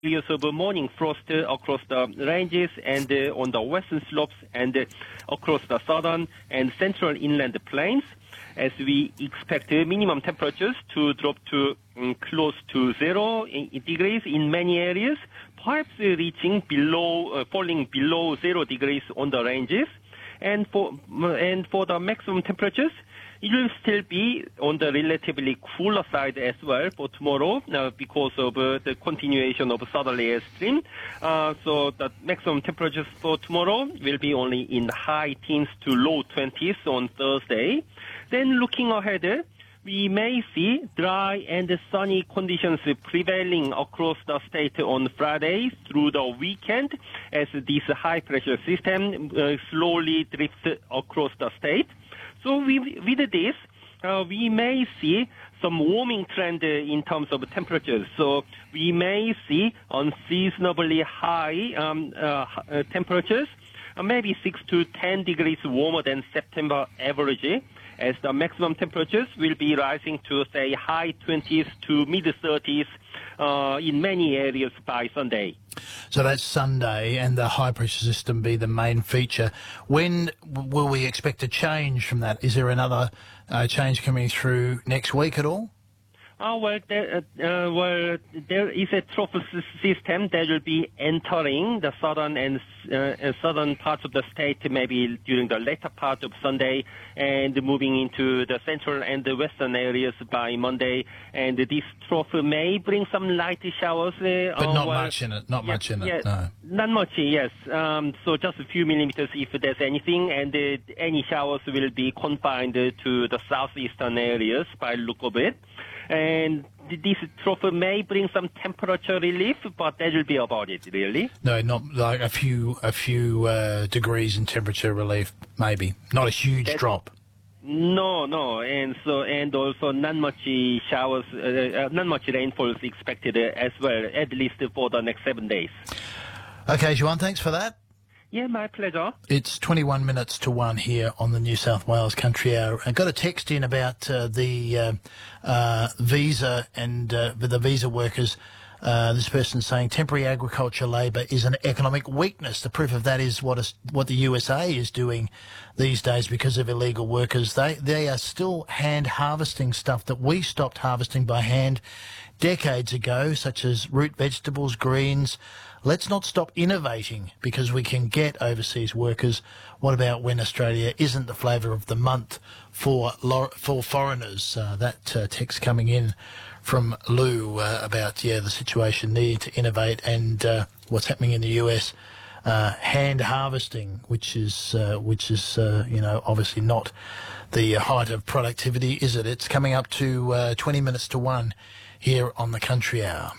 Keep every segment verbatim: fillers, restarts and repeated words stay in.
Areas of morning frost uh, across the ranges and uh, on the western slopes and uh, across the southern and central inland plains, as we expect uh, minimum temperatures to drop to um, close to zero in degrees in many areas, perhaps uh, reaching below, uh, falling below zero degrees on the ranges. And for and for the maximum temperatures, it will still be on the relatively cooler side as well for tomorrow uh, because of uh, the continuation of southerly air stream. Uh, so the maximum temperatures for tomorrow will be only in the high teens to low twenties on Thursday. Then looking ahead, uh, we may see dry and sunny conditions prevailing across the state on Friday through the weekend as this high-pressure system uh, slowly drifts across the state. So we, with this, uh, we may see some warming trend uh, in terms of temperatures. So we may see unseasonably high um, uh, uh, temperatures, uh, maybe six to ten degrees warmer than September average, as the maximum temperatures will be rising to, say, high twenties to mid-thirties uh, in many areas by Sunday. So that's Sunday, and the high-pressure system be the main feature. When will we expect a change from that? Is there another uh, change coming through next week at all? Oh, well, there, uh, well, there is a tropical system that will be entering the southern and uh, southern parts of the state maybe during the later part of Sunday and moving into the central and the western areas by Monday. And this trough may bring some light showers. Uh, but not well, much in it, not yeah, much in yeah, it, no. Not much, yes. Um, so just a few millimeters if there's anything, and uh, any showers will be confined uh, to the southeastern areas by look of it. And this trough may bring some temperature relief, but that will be about it, really. No, not like a few a few uh, degrees in temperature relief, maybe. Not a huge That's, drop. No, no, and so and also not much showers, uh, uh, not much rainfall is expected uh, as well, at least for the next seven days. Okay, Juan, thanks for that. Yeah, my pleasure. It's twenty-one minutes to one here on the New South Wales Country Hour. I got a text in about uh, the uh, uh, visa and uh, the visa workers. Uh, this person saying temporary agriculture labour is an economic weakness. The proof of that is what is, what the U S A is doing these days because of illegal workers. They they are still hand harvesting stuff that we stopped harvesting by hand decades ago, such as root vegetables, greens. Let's not stop innovating because we can get overseas workers. What about when Australia isn't the flavour of the month for for foreigners? Uh, that uh, text coming in from Lou uh, about, yeah, the situation, need to innovate and uh, what's happening in the U S. Uh, hand harvesting, which is, uh, which is uh, you know, obviously not the height of productivity, is it? It's coming up to uh, twenty minutes to one here on the Country Hour.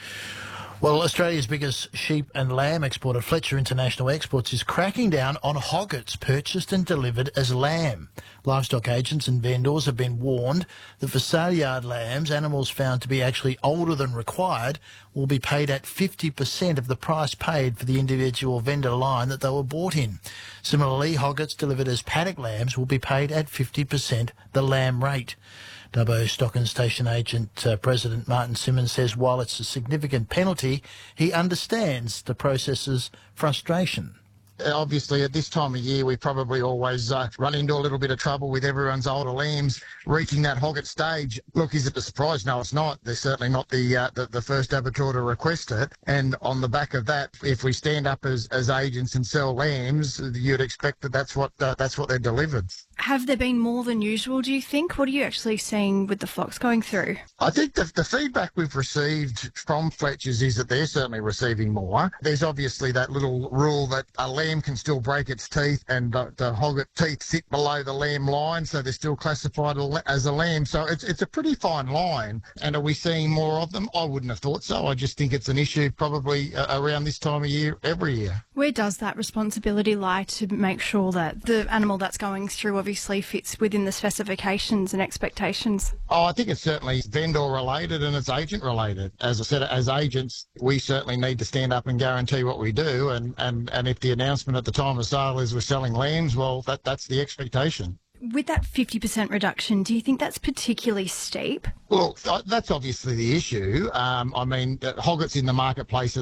Well, Australia's biggest sheep and lamb exporter, Fletcher International Exports, is cracking down on hoggets purchased and delivered as lamb. Livestock agents and vendors have been warned that for sale yard lambs, animals found to be actually older than required will be paid at fifty percent of the price paid for the individual vendor line that they were bought in. Similarly, hoggets delivered as paddock lambs will be paid at fifty percent the lamb rate. Dubbo Stock and Station Agent uh, President Martin Simmons says while it's a significant penalty, he understands the process's frustration. Obviously, at this time of year, we probably always uh, run into a little bit of trouble with everyone's older lambs reaching that hogget stage. Look, is it a surprise? No, it's not. They're certainly not the, uh, the the first abattoir to request it. And on the back of that, if we stand up as, as agents and sell lambs, you'd expect that that's what uh, that's what they're delivered. Have there been more than usual, do you think? What are you actually seeing with the flocks going through? I think the, the feedback we've received from Fletchers is that they're certainly receiving more. There's obviously that little rule that a lamb can still break its teeth and the, the hogget teeth sit below the lamb line, so they're still classified as a lamb. So it's it's a pretty fine line. And are we seeing more of them? I wouldn't have thought so. I just think it's an issue probably uh, around this time of year every year. Where does that responsibility lie to make sure that the animal that's going through obviously fits within the specifications and expectations? Oh, I think it's certainly vendor related and it's agent related. As I said, as agents, we certainly need to stand up and guarantee what we do. And, and, and if the announcement at the time of sale is we're selling lambs, well, that, that's the expectation. With that fifty percent reduction, do you think that's particularly steep? Well, that's obviously the issue. Um, I mean, hoggets in the marketplace